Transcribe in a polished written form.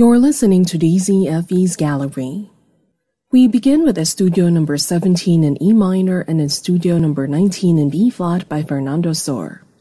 You're listening to DZFE's Gallery. We begin with Estudio number 17 in E minor and Estudio number 19 in B flat by Fernando Sor.